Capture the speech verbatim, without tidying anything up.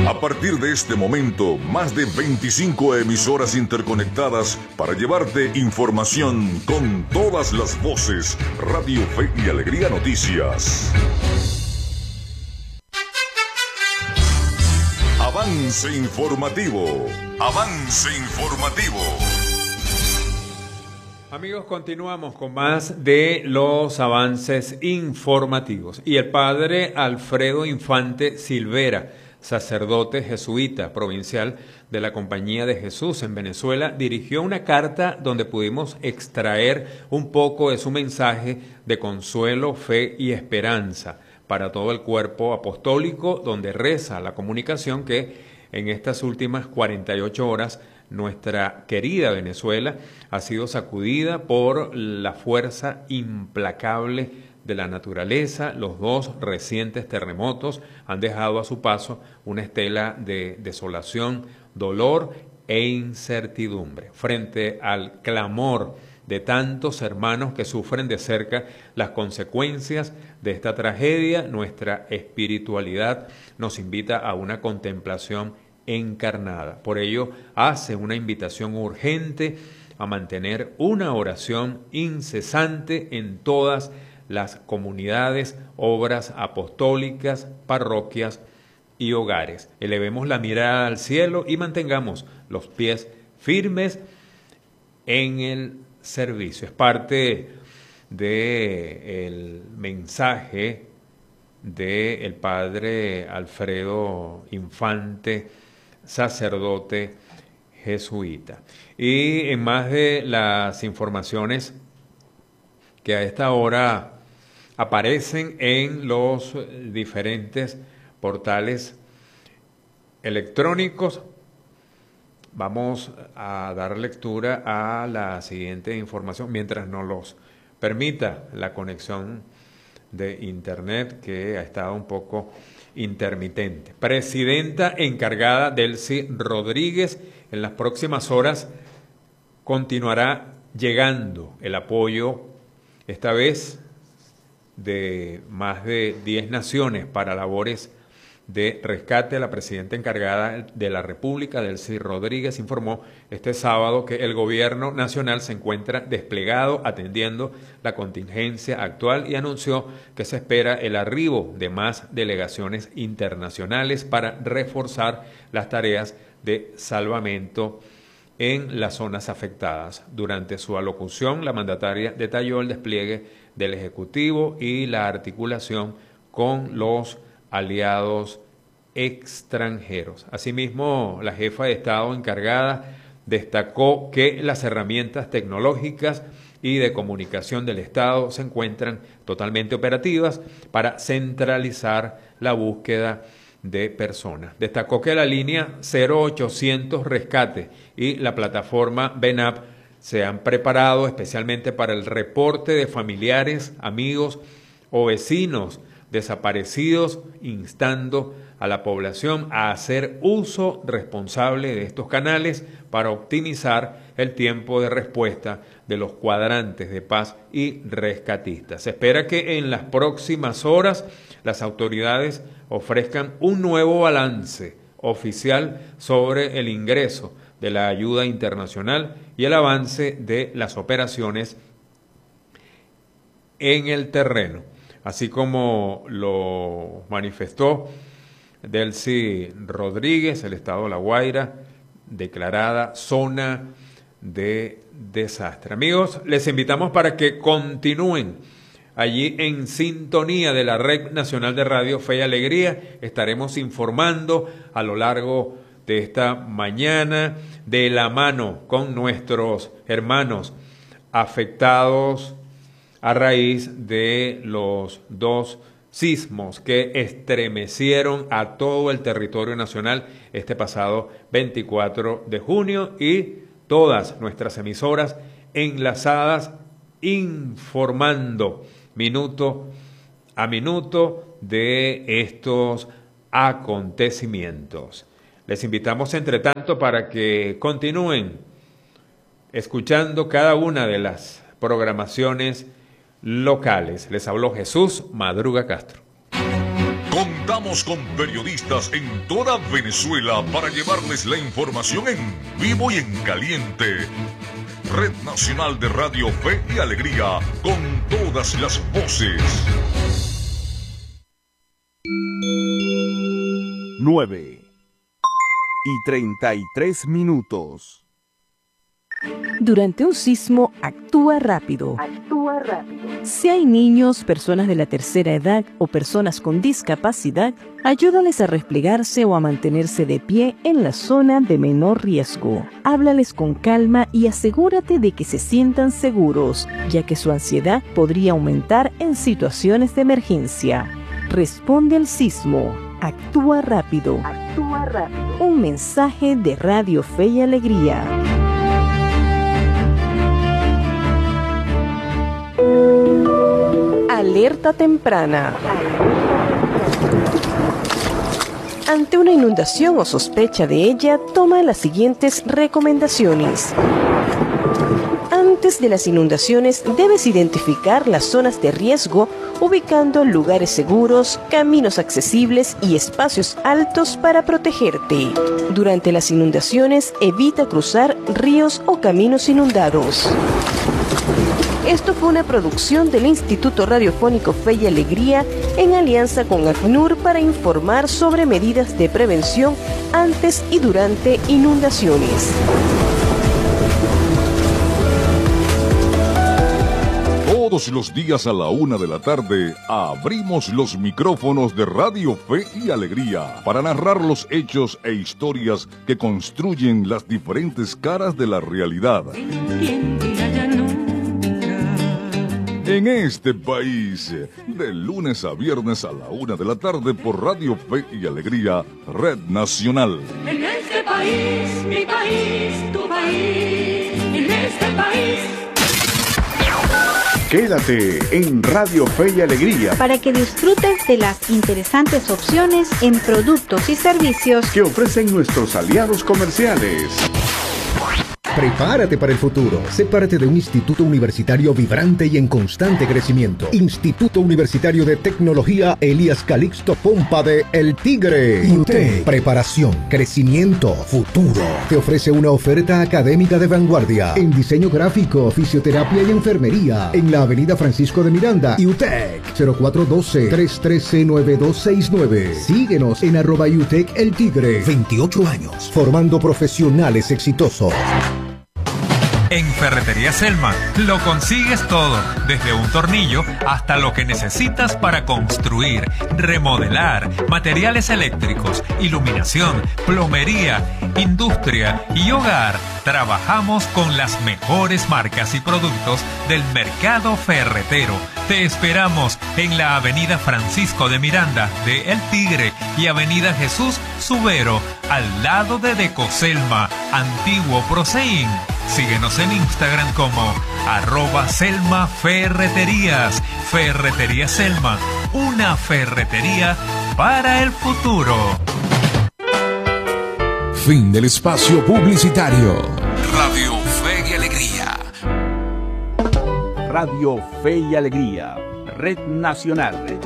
A partir de este momento, más de veinticinco emisoras interconectadas para llevarte información con todas las voces. Radio Fe y Alegría Noticias. Avance informativo. Avance informativo. Amigos, continuamos con más de los avances informativos. Y el padre Alfredo Infante Silvera, sacerdote jesuita provincial de la Compañía de Jesús en Venezuela, dirigió una carta donde pudimos extraer un poco de su mensaje de consuelo, fe y esperanza para todo el cuerpo apostólico, donde reza la comunicación que en estas últimas cuarenta y ocho horas nuestra querida Venezuela ha sido sacudida por la fuerza implacable de la naturaleza. Los dos recientes terremotos han dejado a su paso una estela de desolación, dolor e incertidumbre. Frente al clamor de tantos hermanos que sufren de cerca las consecuencias de esta tragedia, nuestra espiritualidad nos invita a una contemplación encarnada. Por ello, hace una invitación urgente a mantener una oración incesante en todas las comunidades, obras apostólicas, parroquias y hogares. Elevemos la mirada al cielo y mantengamos los pies firmes en el servicio. Es parte del mensaje del padre Alfredo Infante, sacerdote jesuita. Y en más de las informaciones que a esta hora aparecen en los diferentes portales electrónicos, vamos a dar lectura a la siguiente información, mientras nos los permita la conexión de internet, que ha estado un poco intermitente. Presidenta encargada Delcy Rodríguez, en las próximas horas continuará llegando el apoyo, esta vez de más de diez naciones, para labores de rescate. La presidenta encargada de la República, Delcy Rodríguez, informó este sábado que el gobierno nacional se encuentra desplegado atendiendo la contingencia actual y anunció que se espera el arribo de más delegaciones internacionales para reforzar las tareas de salvamento en las zonas afectadas. Durante su alocución, la mandataria detalló el despliegue del Ejecutivo y la articulación con los aliados extranjeros. Asimismo, la jefa de Estado encargada destacó que las herramientas tecnológicas y de comunicación del Estado se encuentran totalmente operativas para centralizar la búsqueda de personas. Destacó que la línea cero ochocientos Rescate y la plataforma BENAP se han preparado especialmente para el reporte de familiares, amigos o vecinos desaparecidos, instando a la población a hacer uso responsable de estos canales para optimizar el tiempo de respuesta de los cuadrantes de paz y rescatistas. Se espera que en las próximas horas las autoridades ofrezcan un nuevo balance oficial sobre el ingreso de la ayuda internacional y el avance de las operaciones en el terreno, así como lo manifestó Delcy Rodríguez. El estado de La Guaira declarada zona de desastre. Amigos, les invitamos para que continúen allí en sintonía de la Red Nacional de Radio Fe y Alegría. Estaremos informando a lo largo de esta mañana de la mano con nuestros hermanos afectados a raíz de los dos sismos que estremecieron a todo el territorio nacional este pasado veinticuatro de junio, y todas nuestras emisoras enlazadas informando minuto a minuto de estos acontecimientos. Les invitamos, entre tanto, para que continúen escuchando cada una de las programaciones locales. Les habló Jesús Madruga Castro. Contamos Contamos con periodistas en toda Venezuela para llevarles la información en vivo y en caliente. Red Nacional de Radio Fe y Alegría, con todas las voces. nueve y treinta y tres minutos. Durante un sismo, actúa rápido. Actúa rápido. Si hay niños, personas de la tercera edad o personas con discapacidad, ayúdales a replegarse o a mantenerse de pie en la zona de menor riesgo. Háblales con calma y asegúrate de que se sientan seguros, ya que su ansiedad podría aumentar en situaciones de emergencia. Responde al sismo. Actúa rápido. Actúa rápido. Un mensaje de Radio Fe y Alegría. Alerta temprana. Ante una inundación o sospecha de ella, toma las siguientes recomendaciones. Antes de las inundaciones, debes identificar las zonas de riesgo, ubicando lugares seguros, caminos accesibles y espacios altos para protegerte. Durante las inundaciones, evita cruzar ríos o caminos inundados. Esto fue una producción del Instituto Radiofónico Fe y Alegría en alianza con ACNUR para informar sobre medidas de prevención antes y durante inundaciones. Todos los días a la una de la tarde abrimos los micrófonos de Radio Fe y Alegría para narrar los hechos e historias que construyen las diferentes caras de la realidad. En este país, de lunes a viernes a la una de la tarde por Radio Fe y Alegría, Red Nacional. En este país, mi país, tu país, en este país. Quédate en Radio Fe y Alegría para que disfrutes de las interesantes opciones en productos y servicios que ofrecen nuestros aliados comerciales. Prepárate para el futuro. Sé parte de un instituto universitario vibrante y en constante crecimiento. Instituto Universitario de Tecnología Elías Calixto Pompa de El Tigre. I U T E C. Preparación, crecimiento, futuro. Te ofrece una oferta académica de vanguardia en diseño gráfico, fisioterapia y enfermería. En la avenida Francisco de Miranda. I U T E C. cero cuatro uno dos, tres uno tres, nueve dos seis nueve. Síguenos en arroba I U T E C El Tigre. veintiocho años. Formando profesionales exitosos. En Ferretería Selma lo consigues todo, desde un tornillo hasta lo que necesitas para construir, remodelar, materiales eléctricos, iluminación, plomería, industria y hogar. Trabajamos con las mejores marcas y productos del mercado ferretero. Te esperamos en la avenida Francisco de Miranda de El Tigre y avenida Jesús Subero, al lado de Decoselma, antiguo Proseín. Síguenos en Instagram como arroba Selma Ferreterías. Ferretería Selma, una ferretería para el futuro. Fin del espacio publicitario. Radio Fe y Alegría. Radio Fe y Alegría, Red Nacional.